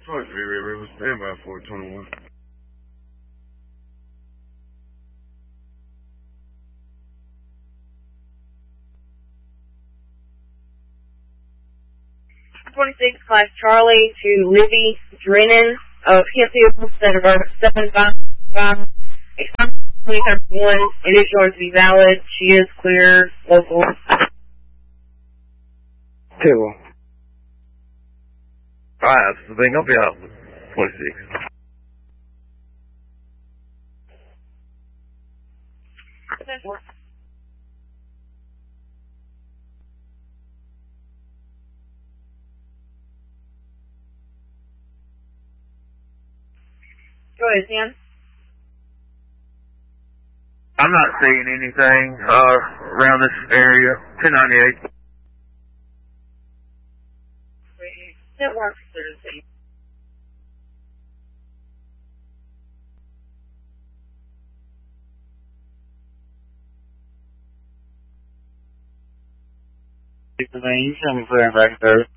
Fuck, River. Stand by 421. Class Charlie to Libby Drennan of Hemphill, Center 755. One, it is yours to be valid. She is clear, local. Table. Alright, that's the thing. I'll be out 26. Go ahead, Sam. I'm not seeing anything around this area. 1098. Network Thursday. You tell me clear and back there.